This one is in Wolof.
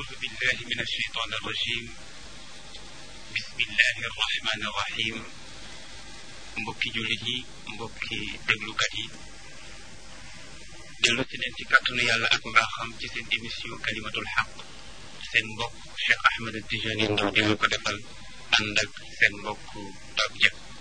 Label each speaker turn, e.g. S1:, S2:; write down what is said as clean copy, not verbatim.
S1: أعوذ بالله من الشيطان الرجيم بسم الله الرحمن الرحيم mbokki jullit yi mbokki déglukat yi dellu si leen ci kàttanu yàlla ak mbaaxam ci seen émission kalimatul xaq seen mbokk Cheikh Ahmed Tijani Ndaw di ko defal ànd ak seen mbokk Pape Diop